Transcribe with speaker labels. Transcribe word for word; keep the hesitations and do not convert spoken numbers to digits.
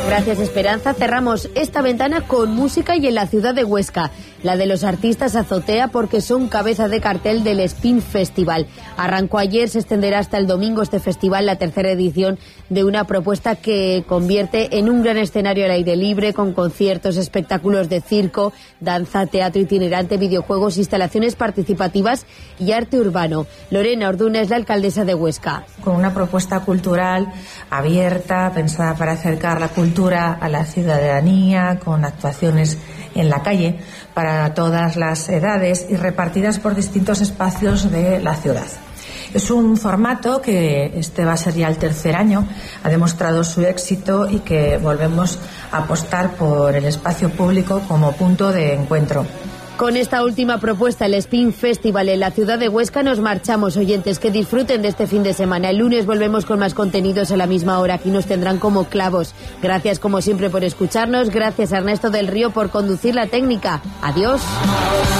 Speaker 1: Gracias, Esperanza. Cerramos esta ventana con música y en la ciudad de Huesca, la de los artistas Azotea, porque son cabeza de cartel del Spin Festival. Arrancó ayer, se extenderá hasta el domingo este festival, la tercera edición de una propuesta que convierte en un gran escenario al aire libre, con conciertos, espectáculos de circo, danza, teatro itinerante, videojuegos, instalaciones participativas y arte urbano. Lorena Orduna es la alcaldesa de Huesca.
Speaker 2: Con una propuesta cultural abierta, pensada para acercar la cultura a la ciudadanía, con actuaciones en la calle para todas las edades y repartidas por distintos espacios de la ciudad. Es un formato que este va a ser ya el tercer año, ha demostrado su éxito y que volvemos a apostar por el espacio público como punto de encuentro.
Speaker 1: Con esta última propuesta, el Spin Festival en la ciudad de Huesca, nos marchamos, oyentes, que disfruten de este fin de semana. El lunes volvemos con más contenidos a la misma hora. Aquí nos tendrán como clavos. Gracias, como siempre, por escucharnos. Gracias a Ernesto del Río por conducir la técnica. Adiós.